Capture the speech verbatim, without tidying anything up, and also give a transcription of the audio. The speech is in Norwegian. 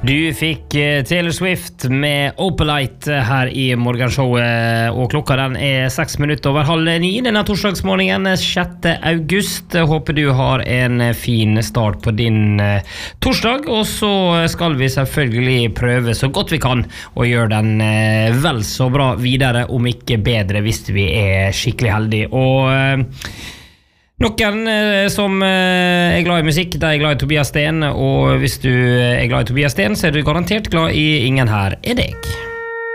Du fikk Taylor Swift med Opalite her i morgenshowet, og klokka den er seks minutter over halv ni denne torsdagsmorgenen sjette august. Håper du har en fin start på din torsdag, og så skal vi selvfølgelig prøve så godt vi kan å gjøre den vel så bra videre, om ikke bedre hvis vi er skikkelig heldige. Og noen eh, som eh, er glad i musikk, de er glad i Tobias Sten, og hvis du er glad i Tobias Sten, så er du garantert glad i Ingen her er deg.